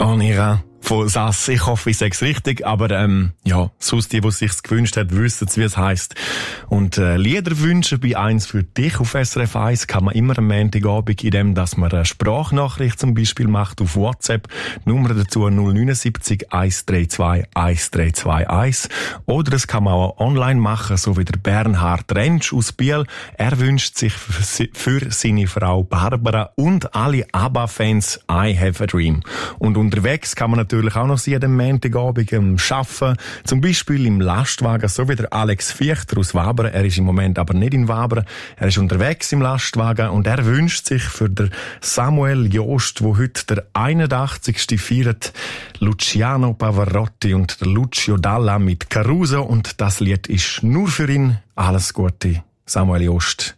En ira von Sass. Ich hoffe, ich sage es richtig, aber ja, sonst die sich's gewünscht hat, wissen wie es heisst. Und Lieder wünschen bei «Eins für dich» auf SRF 1 kann man immer am Montagabend, indem dass man eine Sprachnachricht zum Beispiel macht auf WhatsApp. Die Nummer dazu 079 132 1321. Oder das kann man auch online machen, so wie der Bernhard Rentsch aus Biel. Er wünscht sich für seine Frau Barbara und alle ABBA-Fans «I Have a Dream». Und unterwegs kann man natürlich auch noch sehen, am Montagabend Arbeiten, zum Beispiel im Lastwagen, so wie der Alex Fichter aus Wabern. Er ist im Moment aber nicht in Wabern. Er ist unterwegs im Lastwagen und er wünscht sich für den Samuel Jost, wo heute der 81. feiert, Luciano Pavarotti und der Lucio Dalla mit Caruso, und das Lied ist nur für ihn. Alles Gute, Samuel Jost.